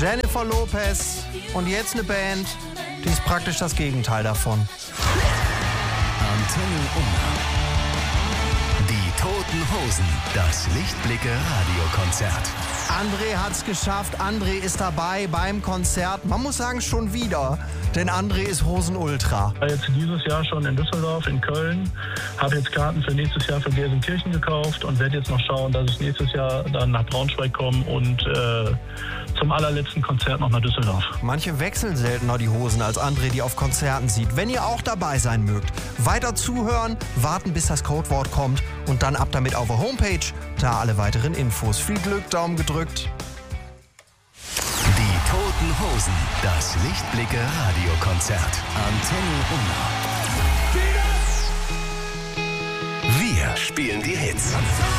Jennifer Lopez und jetzt eine Band, die ist praktisch das Gegenteil davon. Antenne Unna. Die Toten Hosen, das Lichtblicke-Radiokonzert. André hat's geschafft, André ist dabei beim Konzert. Man muss sagen, schon wieder, denn André ist Hosenultra. Ich war jetzt dieses Jahr schon in Düsseldorf, in Köln, habe jetzt Karten für nächstes Jahr für Gelsenkirchen gekauft und werde jetzt noch schauen, dass ich nächstes Jahr dann nach Braunschweig komme und zum allerletzten Konzert noch nach Düsseldorf. Manche wechseln seltener die Hosen, als André die auf Konzerten sieht. Wenn ihr auch dabei sein mögt, weiter zuhören, warten, bis das Codewort kommt und dann ab damit auf der Homepage, da alle weiteren Infos. Viel Glück, Daumen gedrückt. Die Toten Hosen, das Lichtblicke-Radiokonzert. Antenne Unna. Wir spielen die Hits.